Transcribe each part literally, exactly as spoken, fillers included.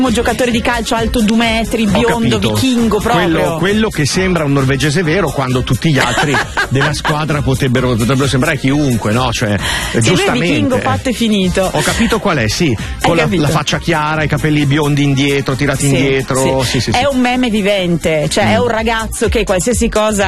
giocatore di calcio alto due metri, biondo, vichingo proprio. Quello, quello che sembra un norvegese vero, quando tutti gli altri della squadra potrebbero, potrebbero sembrare chiunque, no? Cioè, sì, giustamente. Lui vichingo fatto e finito. Ho capito qual è, sì. Con la, la faccia chiara, i capelli biondi indietro, tirati sì, indietro. Sì. Sì, sì, è sì. un meme vivente, cioè mm. è un ragazzo che qualsiasi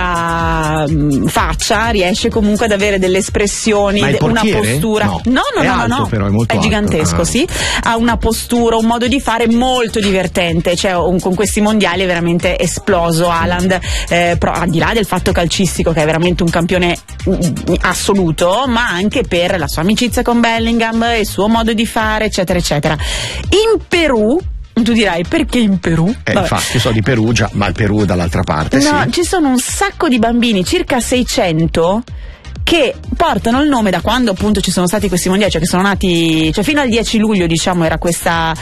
cosa mh, faccia riesce comunque ad avere delle espressioni, Ma il una portiere? postura. No, no, no, è no, alto, no, però è molto è gigantesco, alto. Ah. sì. Ha una postura, un modo di fare molto divertente, cioè un, con questi mondiali è veramente esploso Haaland, eh, però, al di là del fatto calcistico che è veramente un campione assoluto, ma anche per la sua amicizia con Bellingham, il suo modo di fare, eccetera eccetera. In Perù tu dirai perché in Perù? Eh, infatti so di Perugia, ma il Perù dall'altra parte. No, sì. Ci sono un sacco di bambini, circa seicento, che portano il nome da quando appunto ci sono stati questi mondiali, cioè che sono nati, cioè fino al dieci luglio diciamo era questa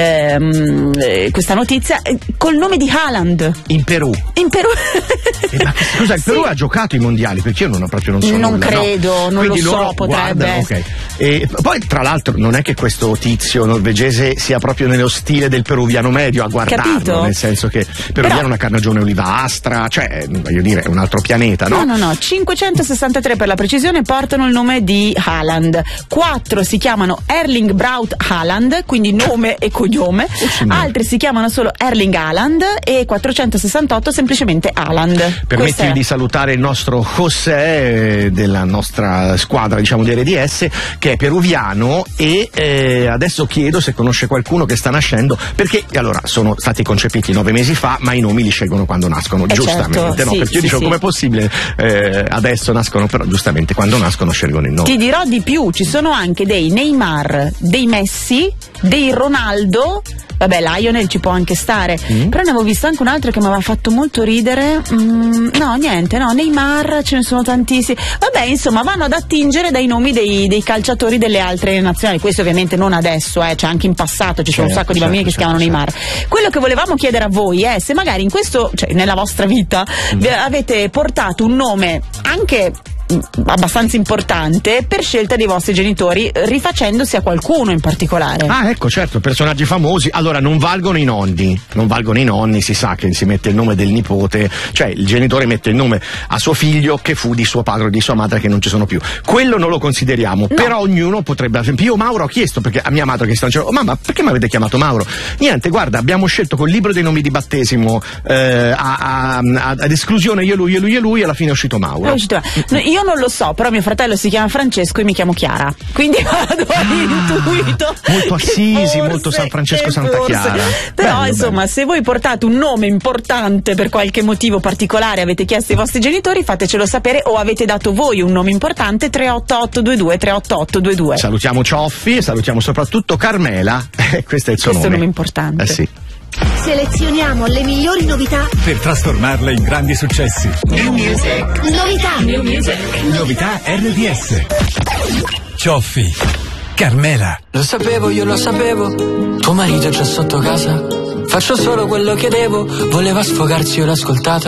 ehm, eh, questa notizia, eh, col nome di Haaland. In Perù? In Perù. eh, ma scusa, il Perù sì. ha giocato i mondiali? Perché io non ho proprio non so Non nulla, credo, no? non Quindi lo so, loro potrebbe. Guardano, okay. E poi tra l'altro non è che questo tizio norvegese sia proprio nello stile del peruviano medio a guardarlo, capito? Nel senso che peruviano è una carnagione olivastra, cioè voglio dire è un altro pianeta, no? No, no, no, cinquecentosessantatré per la precisione portano il nome di Haaland, quattro si chiamano Erling Braut Haaland, quindi nome e cognome, oh, altri si chiamano solo Erling Haaland e quattrocentosessantotto semplicemente Haaland. Permettimi di salutare il nostro José della nostra squadra, diciamo di R D S, che è peruviano e eh, adesso chiedo se conosce qualcuno che sta nascendo, perché allora sono stati concepiti nove mesi fa, ma i nomi li scelgono quando nascono, eh giustamente, certo, no? Sì, perché io sì, dico sì. com'è possibile eh, adesso nascono, però giustamente quando nascono scelgono il nome. Ti dirò di più, ci sono anche dei Neymar, dei Messi, dei Ronaldo, vabbè Lionel ci può anche stare, mm. però ne avevo visto anche un altro che mi aveva fatto molto ridere, mm, no niente, no, Neymar ce ne sono tantissimi, vabbè insomma vanno ad attingere dai nomi dei, dei calciatori delle altre nazionali, questo ovviamente non adesso, eh, cioè anche in passato ci sono certo, un sacco di bambini certo, che si chiamano certo. Neymar. Quello che volevamo chiedere a voi è se magari in questo, cioè nella vostra vita mm. avete portato un nome anche abbastanza importante per scelta dei vostri genitori, rifacendosi a qualcuno in particolare. Ah ecco, certo, personaggi famosi. Allora non valgono i nonni, non valgono i nonni, si sa che si mette il nome del nipote, cioè il genitore mette il nome a suo figlio che fu di suo padre o di sua madre che non ci sono più, quello non lo consideriamo, no. Però ognuno potrebbe, ad esempio io Mauro ho chiesto, perché a mia madre che sta dicendo, oh mamma perché mi avete chiamato Mauro? Niente, guarda, abbiamo scelto col libro dei nomi di battesimo eh, a, a, a, ad esclusione io lui e lui e lui e alla fine è uscito Mauro. È uscito. No, io non lo so, però mio fratello si chiama Francesco e mi chiamo Chiara, quindi vado ah, all'intuito molto Assisi, forse, molto San Francesco Santa forse. Chiara. Però bello, insomma bello. Se voi portate un nome importante per qualche motivo particolare, avete chiesto ai vostri genitori, fatecelo sapere, o avete dato voi un nome importante, tre otto otto due due tre otto otto due due. Salutiamo Cioffi e salutiamo soprattutto Carmela, questo è il suo questo nome. Questo è un nome importante. Eh sì. Selezioniamo le migliori novità per trasformarle in grandi successi. New Music. Novità. New Music. Novità R D S. Cioffi. Carmela. Lo sapevo, io lo sapevo. Tuo marito è già sotto casa. Faccio solo quello che devo. Voleva sfogarsi, io l'ho ascoltata.